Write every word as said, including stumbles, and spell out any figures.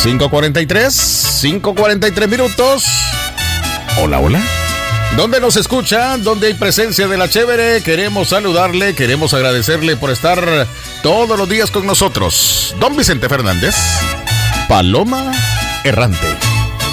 cinco cuarenta y tres, cinco cuarenta y tres minutos. Hola, hola. ¿Dónde nos escucha? ¿Dónde hay presencia de la chévere? Queremos saludarle, queremos agradecerle por estar todos los días con nosotros. Don Vicente Fernández, Paloma Errante.